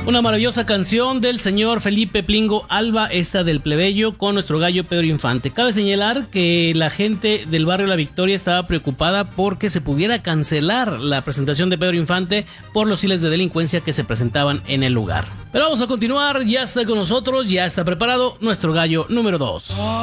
Una maravillosa canción del señor Felipe Plingo Alba, esta del plebeyo, con nuestro gallo Pedro Infante. Cabe señalar que la gente del barrio La Victoria estaba preocupada porque se pudiera cancelar la presentación de Pedro Infante por los hiles de delincuencia que se presentaban en el lugar. Pero vamos a continuar, ya está con nosotros, ya está preparado nuestro gallo número 2.